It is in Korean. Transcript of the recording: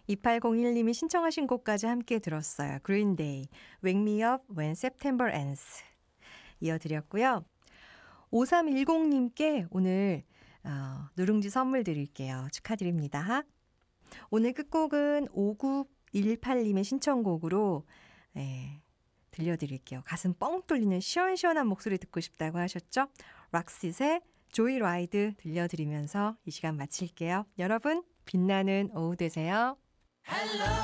2801님이 신청하신 곡까지 함께 들었어요. 그린데이, Wake Me Up When September Ends 이어드렸고요. 5310님께 오늘 누룽지 선물 드릴게요. 축하드립니다. 오늘 끝곡은 5918님의 신청곡으로 들려드릴게요. 가슴 뻥 뚫리는 시원시원한 목소리 듣고 싶다고 하셨죠? 락싯의 조이라이드 들려드리면서 이 시간 마칠게요. 여러분 빛나는 오후 되세요.